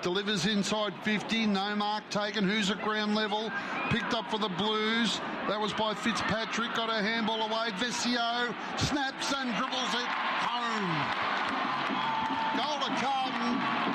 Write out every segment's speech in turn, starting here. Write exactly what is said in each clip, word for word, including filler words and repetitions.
delivers inside fifty, no mark taken. Who's at ground level? Picked up for the Blues. That was by Fitzpatrick. Got a handball away. Vesio snaps and dribbles it home. Goal to Carlton.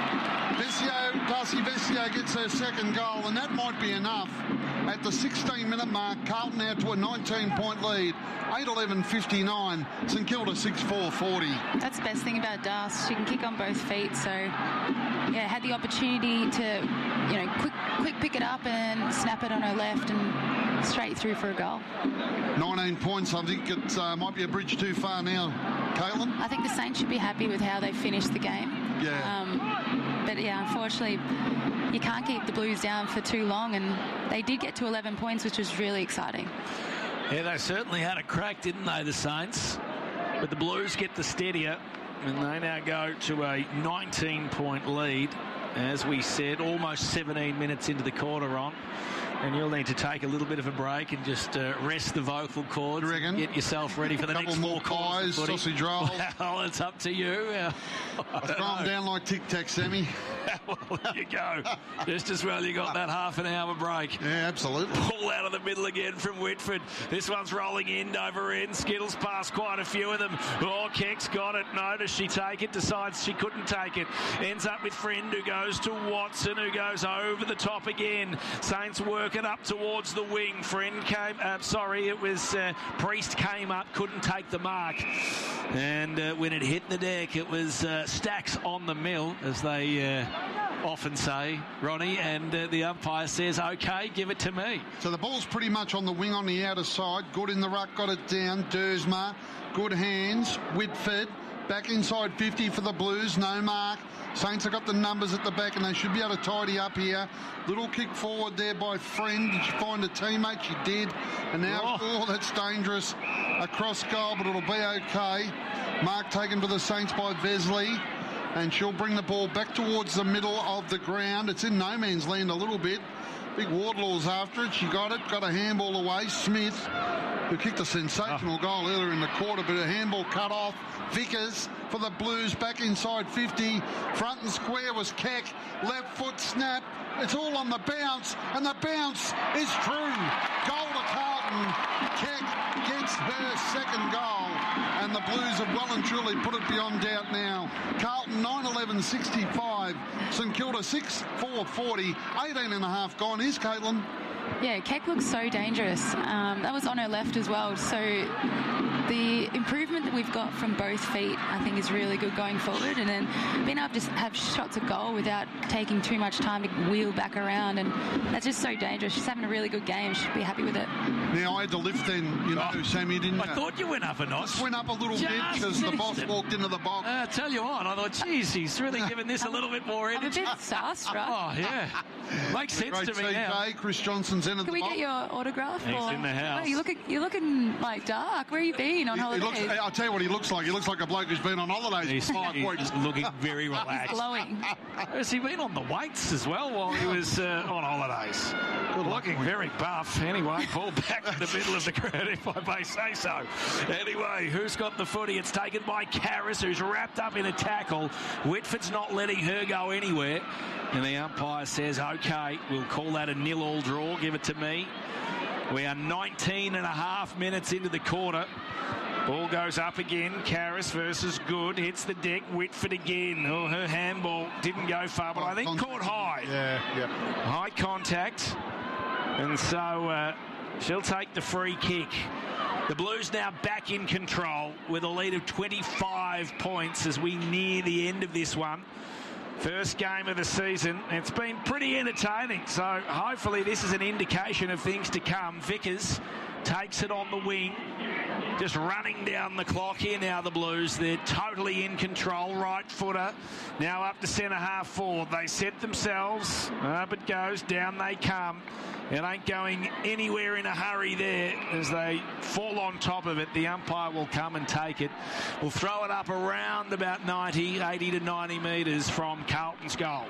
Vesio, Darcy Vesio gets her second goal, and that might be enough. At the sixteen-minute mark, Carlton now to a nineteen-point lead. eight eleven fifty-nine. St Kilda six four forty. That's the best thing about Darcy. She can kick on both feet, so yeah, had the opportunity to, you know, quick quick pick it up and snap it on her left and straight through for a goal. nineteen points. I think it uh, might be a bridge too far now, Caitlin. I think the Saints should be happy with how they finished the game. Yeah. Um, but yeah, unfortunately, you can't keep the Blues down for too long, and they did get to eleven points, which was really exciting. Yeah, they certainly had a crack, didn't they, the Saints? But the Blues get the steadier, and they now go to a nineteen-point lead. As we said, almost seventeen minutes into the quarter on. And you'll need to take a little bit of a break and just uh, rest the vocal cords. And get yourself ready for the couple next more four pies, quarters. sausage rolls. Well, it's up to you. Uh, I throw them down like Tic Tac, Sammy. Well, there you go. Just as well you got that half an hour break. Yeah, absolutely. Pull out of the middle again from Whitford. This one's rolling end over end. Skittles past quite a few of them. Oh, Keck's got it. No, does she take it? Decides she couldn't take it. Ends up with Friend, who goes to Watson, who goes over the top again. Saints work it up towards the wing. Friend came, uh, sorry, it was uh, Priest came up, couldn't take the mark. And uh, when it hit the deck, it was uh, Stacks on the mill, as they uh, often say, Ronnie, and uh, the umpire says, OK, give it to me. So the ball's pretty much on the wing on the outer side. Good in the ruck, got it down. Dersma, good hands. Whitford, back inside fifty for the Blues, no mark. Saints have got the numbers at the back, and they should be able to tidy up here. Little kick forward there by Friend. Did she find a teammate? She did. And now, oh, oh that's dangerous. Across goal, but it'll be okay. Mark taken for the Saints by Vesley. And she'll bring the ball back towards the middle of the ground. It's in no man's land a little bit. Big Wardlaw's after it. She got it. Got a handball away. Smith, who kicked a sensational oh. goal earlier in the quarter, but a handball cut off. Vickers for the Blues back inside fifty. Front and square was Keck. Left foot snap. It's all on the bounce, and the bounce is true. Goal to Carlton. Keck gets her second goal, and the Blues have well and truly put it beyond doubt now. Carlton nine eleven sixty-five. St Kilda six four forty. eighteen and a half gone. Here's Caitlin. Yeah, Keck looks so dangerous. Um, that was on her left as well. So the improvement that we've got from both feet, I think, is really good going forward. And then being able to have shots at goal without taking too much time to wheel back around. And that's just so dangerous. She's having a really good game. She should be happy with it. Now, I had to lift then, you know, oh, Sammy, didn't I you? thought you went up a notch. Just went up a little just bit because the boss it. walked into the box. I uh, tell you what, I thought, geez, he's really giving this a little bit more energy. I'm a bit starstruck. Oh, yeah. Makes sense Great to me T V. now. Chris Johnson's entered Can the we box. get your autograph? He's or, in the house. Oh, you're looking, you're looking like dark. Where have you been on he, holidays? he looks, I'll tell you what he looks like. He looks like a bloke who's been on holidays he's, for five he's weeks. looking very relaxed. He's glowing. Has he been on the weights as well while he was uh, on holidays? Good looking luck. Very buff. Anyway, ball back in the middle of the crowd, if I may say so. Anyway, who's got the footy? It's taken by Karras, who's wrapped up in a tackle. Whitford's not letting her go anywhere. And the umpire says, OK, we'll call that a nil-all draw. Give it to me. We are nineteen and a half minutes into the quarter. Ball goes up again. Karras versus Good. Hits the deck. Whitford again. Oh, her handball didn't go far, but I think contact. Caught high. Yeah, yep. High contact. And so uh, she'll take the free kick. The Blues now back in control with a lead of twenty-five points as we near the end of this one. First game of the season. It's been pretty entertaining, so hopefully this is an indication of things to come. Vickers takes it on the wing, just running down the clock here now, the Blues. They're totally in control. Right footer now up to centre half forward. They set themselves. Up it goes. Down they come. It ain't going anywhere in a hurry there as they fall on top of it. The umpire will come and take it. We'll throw it up around about ninety, eighty to ninety metres from Carlton's goal.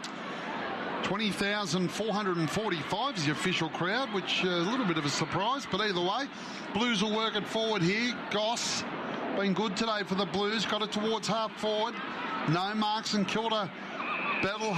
twenty thousand four hundred forty-five is the official crowd, which is a little bit of a surprise, but either way, Blues will work it forward here. Goss, been good today for the Blues, got it towards half forward. No marks, and Kilda battle